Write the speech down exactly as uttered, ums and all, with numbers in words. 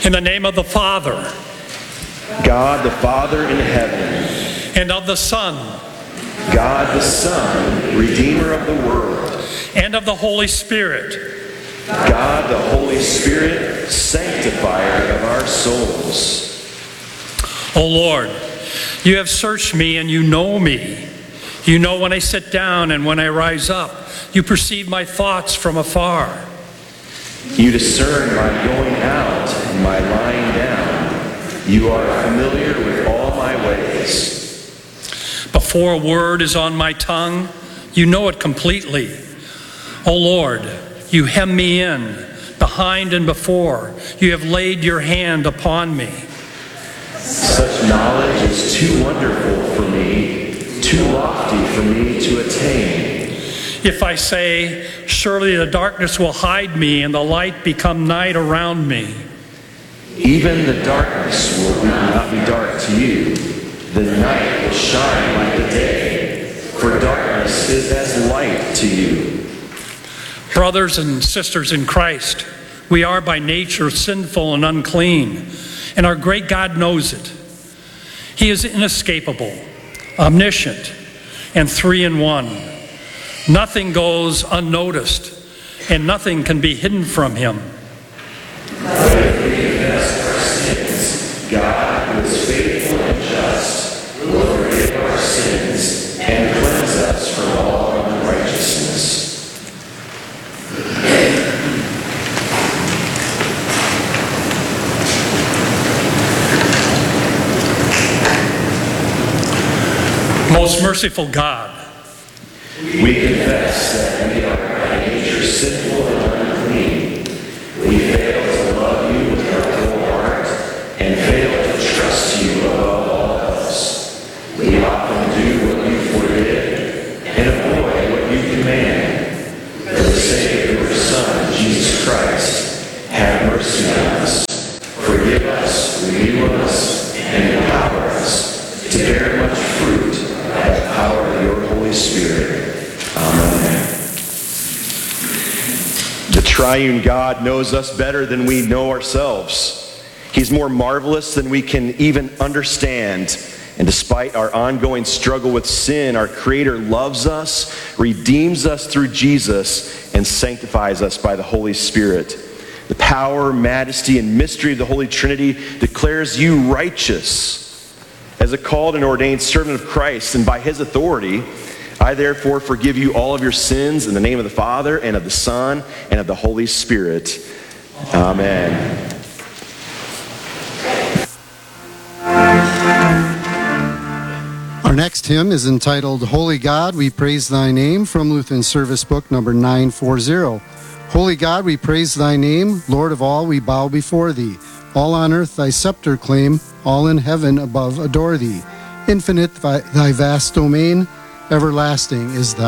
In the name of the Father, God the Father in heaven, and of the Son, God the Son, Redeemer of the world, and of the Holy Spirit, God the Holy Spirit, sanctifier of our souls. O Lord, you have searched me and you know me. You know when I sit down and when I rise up. You perceive my thoughts from afar. You discern my going out and my lying down. You are familiar with all my ways. Before a word is on my tongue, you know it completely. O Lord, you hem me in, behind and before. You have laid your hand upon me. Such knowledge is too wonderful for me, too lofty for me to attain. If I say, surely the darkness will hide me and the light become night around me. Even the darkness will not be dark to you. The night will shine like the day, for darkness is as light to you. Brothers and sisters in Christ, we are by nature sinful and unclean, and our great God knows it. He is inescapable, omniscient, and three in one. Nothing goes unnoticed, and nothing can be hidden from him. But if we confess our sins, God, who is faithful and just, will forgive our sins and cleanse us from all unrighteousness. Most merciful God, we confess that we are by nature sinful and unclean. We fail to love you with our whole heart and fail to trust you above all else. We often do what you forbid and avoid what you command. For the sake of your Son, Jesus Christ, have mercy on us. Forgive us, renew us, and empower us to bear much fruit by the power of your Holy Spirit. Amen. The triune God knows us better than we know ourselves. He's more marvelous than we can even understand. And despite our ongoing struggle with sin, our Creator loves us, redeems us through Jesus, and sanctifies us by the Holy Spirit. The power, majesty, and mystery of the Holy Trinity declares you righteous. As a called and ordained servant of Christ, and by his authority, I therefore forgive you all of your sins in the name of the Father, and of the Son, and of the Holy Spirit. Amen. Our next hymn is entitled, Holy God, We Praise Thy Name, from Lutheran Service Book number nine forty. Holy God, we praise Thy name. Lord of all, we bow before Thee. All on earth Thy scepter claim, all in heaven above adore Thee. Infinite Thy vast domain, everlasting is Thy